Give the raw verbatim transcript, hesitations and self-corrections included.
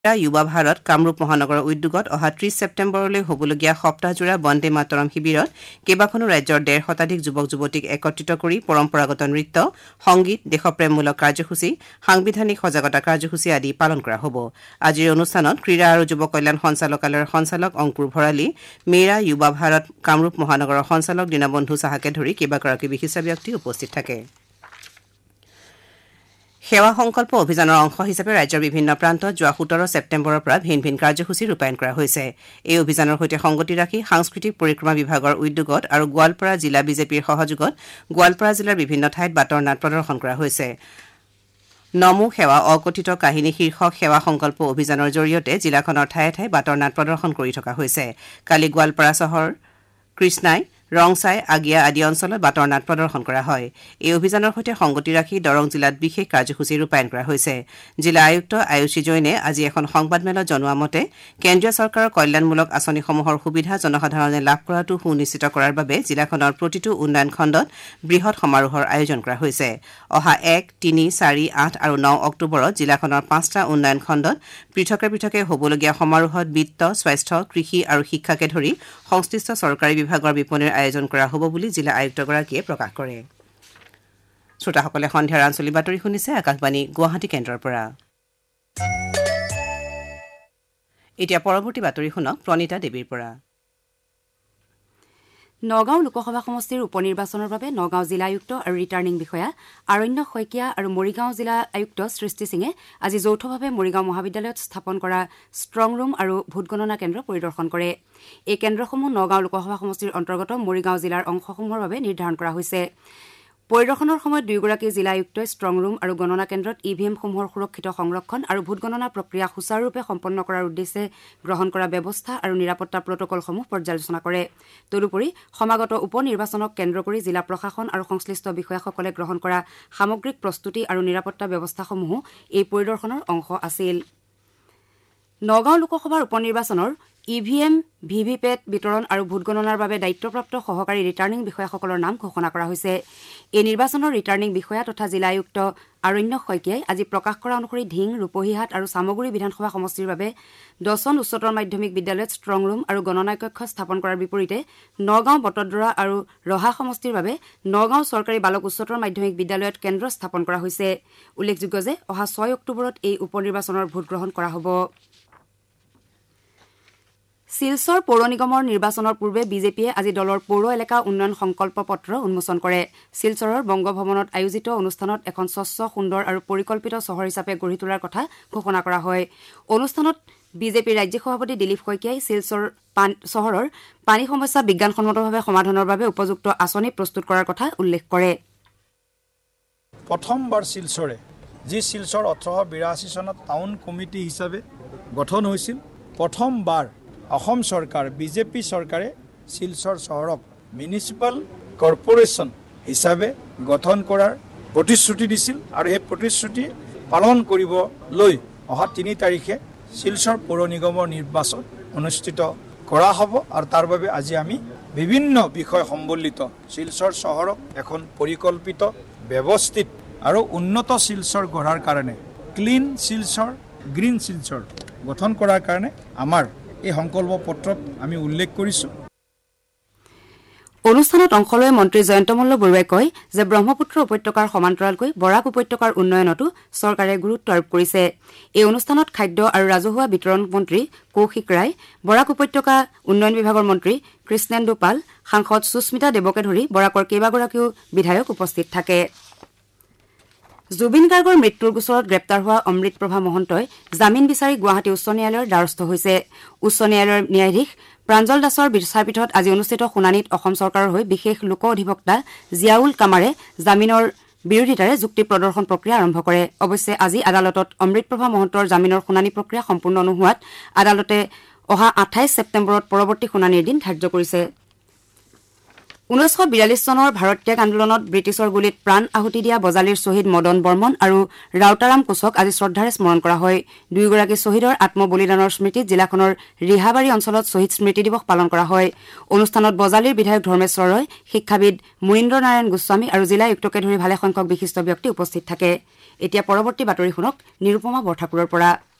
युवा भारत कामरूप महानगर उद्योगत अहा ত্ৰিশ ছেপ্টেম্বৰলৈ হ'বলগীয়া সপ্তাহজোৰা বন্দে মাতৰম শিবিৰত কেইবাখনো ৰাজ্যৰ ডেৰ শতাধিক যুৱক যুৱতীক একত্ৰিত কৰি পৰম্পৰাগত নৃত্য সংগীত দেশপ্ৰেমমূলক কাৰ্যসূচী সাংবিধানিক সজাগতা কাৰ্যসূচী আদি পালন কৰা হ'ব। আজিৰ অনুষ্ঠানত ক্ৰীড়া আৰু যুৱ কল্যাণ সঞ্চালকালয়ৰ সঞ্চালক অংকুৰ ভৰালী, মেৰা युवा भारत কামৰূপ মহানগৰৰ সঞ্চালক দীনবন্ধু সাহাকে ধৰি কেইবাগৰাকী বিশিষ্ট ব্যক্তি উপস্থিত থাকে। সেৱা সংকল্প অভিযানৰ অংশ হিচাপে ৰাজ্যৰ বিভিন্ন প্ৰান্তত যোৱা সোতৰ ছেপ্টেম্বৰৰ পৰা ভিন ভিন কাৰ্যসূচী ৰূপায়ণ কৰা হৈছে। এই অভিযানৰ সৈতে সংগতি ৰাখি সাংস্কৃতিক পৰিক্ৰমা বিভাগৰ উদ্যোগত আৰু গোৱালপাৰা জিলা বিজেপিৰ সহযোগত গোৱালপাৰা জিলাৰ বিভিন্ন ঠাইত বাটৰ নাট প্ৰদৰ্শন কৰা হৈছে। নমো সেৱা অকথিত কাহিনী শীৰ্ষক সেৱা সংকল্প অভিযানৰ জৰিয়তে জিলাখনৰ ঠায়ে ঠায়ে বাটৰ নাট প্ৰদৰ্শন কৰি থকা হৈছে। কালি গোৱালপাৰা চহৰ কৃষ্ণাই ৰংচাই আগিয়া আদি অঞ্চলত বাটৰ নাট প্ৰদৰ্শন কৰা হয়। এই অভিযানৰ সৈতে সংগতি ৰাখি দৰং জিলাত বিশেষ কাৰ্যসূচী ৰূপায়ণ কৰা হৈছে। জিলা আয়ুক্ত আয়ুষী জৈনে আজি এখন সংবাদমেলত জনোৱা মতে কেন্দ্ৰীয় চৰকাৰৰ কল্যাণমূলক আঁচনিসমূহৰ সুবিধা জনসাধাৰণে লাভ কৰাটো সুনিশ্চিত কৰাৰ বাবে জিলাখনৰ প্ৰতিটো উন্নয়ন খণ্ডত বৃহৎ সমাৰোহৰ আয়োজন কৰা হৈছে। অহা এক তিনি চাৰি আঠ আৰু ন অক্টোবৰত জিলাখনৰ পাঁচটা উন্নয়ন খণ্ডত পৃথকে পৃথকে হ'বলগীয়া সমাৰোহত বিত্ত, স্বাস্থ্য, কৃষি আৰু শিক্ষাকে ধৰি সংশ্লিষ্ট চৰকাৰী বিভাগৰ বিপণীৰ আয়োজন কৰা হ'ব বুলি জিলা আয়ুক্তগৰাকীয়ে প্ৰকাশ কৰে। শ্ৰোতাসকলে সন্ধিয়াৰ আঞ্চলিক বাতৰি শুনিছে আকাশবাণী গুৱাহাটী কেন্দ্ৰৰ পৰা। এতিয়া পৰৱৰ্তী বাতৰি শুনক প্ৰণীতা দেৱীৰ পৰা। নগাঁও লোকসভা সমষ্টিৰ উপ নিৰ্বাচনৰ বাবে নগাঁও জিলা আয়ুক্ত আৰু ৰিটাৰ্ণিং বিষয়া আৰণ্য শইকীয়া আৰু মৰিগাঁও জিলা আয়ুক্ত সৃষ্টি সিঙে আজি যৌথভাৱে মৰিগাঁও মহাবিদ্যালয়ত স্থাপন কৰা ষ্ট্ৰং ৰুম আৰু ভোটগণনা কেন্দ্ৰ পৰিদৰ্শন কৰে। এই কেন্দ্ৰসমূহ নগাঁও লোকসভা সমষ্টিৰ অন্তৰ্গত মৰিগাঁও জিলাৰ অংশসমূহৰ বাবে নিৰ্ধাৰণ কৰা হৈছে। পৰিদৰ্শনৰ সময়ত দুয়োগৰাকী জিলা আয়ুক্তই ষ্ট্ৰং ৰুম আৰু গণনা কেন্দ্ৰত ই ভি এমসমূহৰ সুৰক্ষিত সংৰক্ষণ আৰু ভোটগণনা প্ৰক্ৰিয়া সুচাৰুৰূপে সম্পন্ন কৰাৰ উদ্দেশ্যে গ্ৰহণ কৰা ব্যৱস্থা আৰু নিৰাপত্তা প্ৰটকলসমূহ পৰ্যালোচনা কৰে। তদুপৰি সমাগত উপ নিৰ্বাচনক কেন্দ্ৰ কৰি জিলা প্ৰশাসন আৰু সংশ্লিষ্ট বিষয়াসকলে গ্ৰহণ কৰা সামগ্ৰিক প্ৰস্তুতি আৰু নিৰাপত্তা ব্যৱস্থাসমূহো এই পৰিদৰ্শনৰ অংশ আছিল। নগাঁও লোকসভাৰ উপ নিৰ্বাচনৰ E V M V V PAT বিতৰণ আৰু ভোটগণনাৰ বাবে দায়িত্বপ্ৰাপ্ত সহকাৰী ৰিটাৰ্ণিং বিষয়াসকলৰ নাম ঘোষণা কৰা হৈছে। এই নিৰ্বাচনৰ ৰিটাৰ্ণিং বিষয়া তথা জিলা আয়ুক্ত আৰণ্য শইকীয়াই আজি প্ৰকাশ কৰা অনুসৰি ঢিং, ৰূপহীহাট আৰু চামগুৰি বিধানসভা সমষ্টিৰ বাবে দহখন উচ্চতৰ মাধ্যমিক বিদ্যালয়ত ষ্ট্ৰং ৰুম আৰু গণনা কক্ষ স্থাপন কৰাৰ বিপৰীতে নগাঁও, বটদ্ৰৱা আৰু ৰহা সমষ্টিৰ বাবে নগাঁও চৰকাৰী বালক উচ্চতৰ মাধ্যমিক বিদ্যালয়ত কেন্দ্ৰ স্থাপন কৰা হৈছে। উল্লেখযোগ্য যে অহা ছয় অক্টোবৰত এই উপ নিৰ্বাচনৰ ভোটগ্ৰহণ কৰা হ'ব। শিলচৰ পৌৰ নিগমৰ নিৰ্বাচনৰ পূৰ্বে বিজেপিয়ে আজি দলৰ পৌৰ এলেকা উন্নয়ন সংকল্প পত্ৰ উন্মোচন কৰে। শিলচৰৰ বংগভৱনত আয়োজিত অনুষ্ঠানত এখন স্বচ্ছ, সুন্দৰ আৰু পৰিকল্পিত চহৰ হিচাপে গঢ়ি তোলাৰ কথা ঘোষণা কৰা হয়। অনুষ্ঠানত বিজেপিৰ ৰাজ্যিক সভাপতি দিলীপ শইকীয়াই শিলচৰ চহৰৰ পানী সমস্যা বিজ্ঞানসন্মতভাৱে সমাধানৰ বাবে উপযুক্ত আঁচনি প্ৰস্তুত কৰাৰ কথা উল্লেখ কৰে। প্ৰথমবাৰ শিলচৰে যি শিলচৰ ওঠৰশ বিৰাশী চনত টাউন কমিটি হিচাপে গঠন হৈছিল, প্ৰথমবাৰ অসম চৰকাৰ বিজেপি চৰকাৰে শিলচৰ চহৰক মিউনিচিপাল কৰ্পৰেশ্যন হিচাপে গঠন কৰাৰ প্ৰতিশ্ৰুতি দিছিল আৰু এই প্ৰতিশ্ৰুতি পালন কৰিবলৈ অহা তিনি তাৰিখে শিলচৰ পৌৰ নিগমৰ নিৰ্বাচন অনুষ্ঠিত কৰা হ'ব। আৰু তাৰ বাবে আজি আমি বিভিন্ন বিষয় সম্বলিত শিলচৰ চহৰক এখন পৰিকল্পিত, ব্যৱস্থিত আৰু উন্নত শিলচৰ গঢ়াৰ কাৰণে ক্লিন শিলচৰ, গ্ৰীণ শিলচৰ গঠন কৰাৰ কাৰণে আমাৰ এই সংকল্প পত্ৰত আমি উল্লেখ কৰিছো। অনুষ্ঠানত অংশ লৈ মন্ত্ৰী জয়ন্ত মল্ল বৰুৱাই কয় যে ব্ৰহ্মপুত্ৰ উপত্যকাৰ সমান্তৰালকৈ বৰাক উপত্যকাৰ উন্নয়নতো চৰকাৰে গুৰুত্ব আৰোপ কৰিছে। এই অনুষ্ঠানত খাদ্য আৰু ৰাজহুৱা বিতৰণ মন্ত্ৰী কৌশিক ৰায়, বৰাক উপত্যকা উন্নয়ন বিভাগৰ মন্ত্ৰী কৃষ্ণেন্দু পাল, সাংসদ সুস্মিতা দেৱকে ধৰি বৰাকৰ কেইবাগৰাকীও বিধায়ক উপস্থিত থাকে। জুবিন গাৰ্গৰ মৃত্যুৰ গোচৰত গ্ৰেপ্তাৰ হোৱা অমৃতপ্ৰভা মহন্তই জামিন বিচাৰি গুৱাহাটী উচ্চ ন্যায়ালয়ৰ দ্বাৰস্থ হৈছে। উচ্চ ন্যায়ালয়ৰ ন্যায়াধীশ প্ৰাঞ্জল দাসৰ বিচাৰপীঠত আজি অনুষ্ঠিত শুনানিত অসম চৰকাৰৰ হৈ বিশেষ লোক অধিবক্তা জিয়াউল কামাৰে জামিনৰ বিৰোধিতাৰে যুক্তি প্ৰদৰ্শন প্ৰক্ৰিয়া আৰম্ভ কৰে। অৱশ্যে আজি আদালতত অমৃতপ্ৰভা মহন্তৰ জামিনৰ শুনানি প্ৰক্ৰিয়া সম্পূৰ্ণ নোহোৱাত আদালতে অহা আঠাইছ ছেপ্টেম্বৰত পৰৱৰ্তী শুনানিৰ দিন ধাৰ্য কৰিছে। ঊনৈছশ বিৰাল্লিছ চনৰ ভাৰত ত্যাগ আন্দোলনত ব্ৰিটিছৰ গুলীত প্ৰাণ আহুতি দিয়া বজালীৰ শ্বহীদ মদন বৰ্মন আৰু ৰাউতাৰাম কোচক আজি শ্ৰদ্ধাৰে স্মৰণ কৰা হয়। দুয়োগৰাকী শ্বহীদৰ আত্মবলিদানৰ স্মৃতিত জিলাখনৰ ৰিহাবাৰী অঞ্চলত শ্বহীদ স্মৃতি দিৱস পালন কৰা হয়। অনুষ্ঠানত বজালীৰ বিধায়ক ধৰ্মেশ্বৰ ৰয়, শিক্ষাবিদ মুৰীন্দ্ৰ নাৰায়ণ গোস্বামী আৰু জিলা আয়ুক্তকে ধৰি ভালেসংখ্যক বিশিষ্ট ব্যক্তি উপস্থিত থাকে। এতিয়া পৰৱৰ্তী বাতৰি শুনক নিৰুপমা বৰঠাকুৰৰ পৰা।